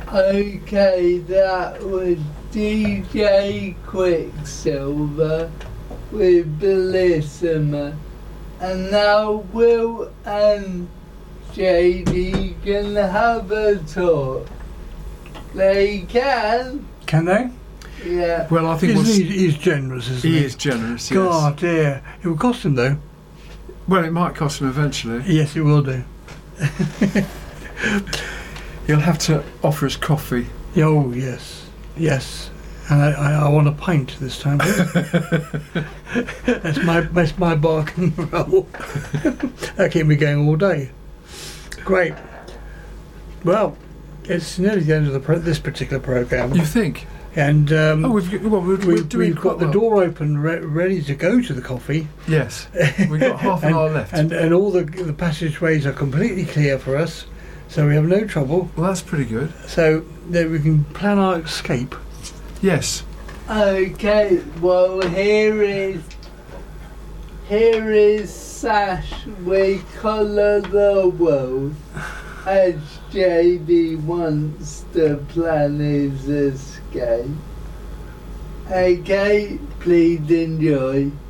Okay, that was DJ Quicksilver with Bellissima. And now Will and JD can have a talk. They can. Can they? Yeah. Well, I think he's generous, isn't he? He is generous, yes. God, dear. It will cost him, though. Well, it might cost him eventually. Yes, it will do. He'll have to offer us coffee. Oh, yes. Yes. And I want a pint this time. That's my bark and roll. That keep me going all day. Great. Well, it's nearly the end of this particular programme. You think? And we've got the door open, ready to go to the coffee. Yes, we've got half an hour left. And all the passageways are completely clear for us, so we have no trouble. Well, that's pretty good. So that we can plan our escape. Yes. Okay, well here is Sash, we colour the world, as JD wants to plan his escape. Okay, please enjoy.